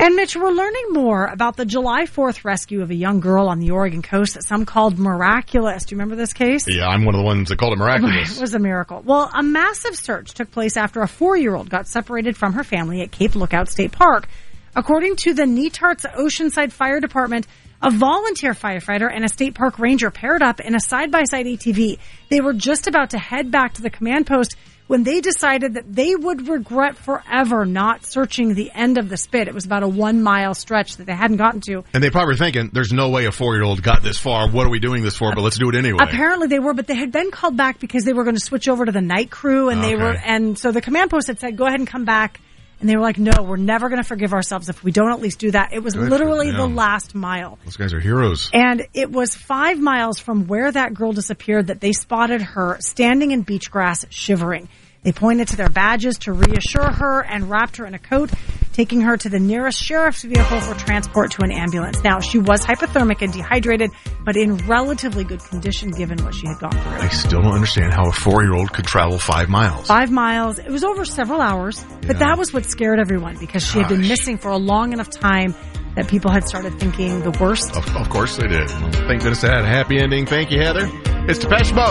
And Mitch, we're learning more about the July 4th rescue of a young girl on the Oregon coast that some called miraculous. Do you remember this case? Yeah, I'm one of the ones that called it miraculous. It was a miracle. Well, a massive search took place after a 4-year-old got separated from her family at Cape Lookout State Park. According to the Netarts Oceanside Fire Department, a volunteer firefighter and a state park ranger paired up in a side-by-side ATV. They were just about to head back to the command post when they decided that they would regret forever not searching the end of the spit. It was about a 1-mile stretch that they hadn't gotten to. And they probably were thinking, there's no way a 4-year-old got this far. What are we doing this for? But let's do it anyway. Apparently they were, but they had been called back because they were going to switch over to the night crew, and and so the command post had said, go ahead and come back. And they were like, no, we're never going to forgive ourselves if we don't at least do that. It was literally the last mile. Those guys are heroes. And it was 5 miles from where that girl disappeared that they spotted her standing in beach grass, shivering. They pointed to their badges to reassure her and wrapped her in a coat, taking her to the nearest sheriff's vehicle for transport to an ambulance. Now, she was hypothermic and dehydrated, but in relatively good condition given what she had gone through. I still don't understand how a 4-year-old could travel 5 miles. 5 miles. It was over several hours, but that was what scared everyone because she had been missing for a long enough time that people had started thinking the worst. Of course they did. Well, thank goodness it had a happy ending. Thank you, Heather. It's Depeche Mode.